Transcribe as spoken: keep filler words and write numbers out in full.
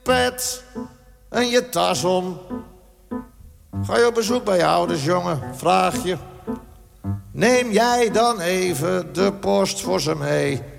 pet en je tas om. Ga je op bezoek bij je ouders, jongen, vraag je. Neem jij dan even de post voor ze mee.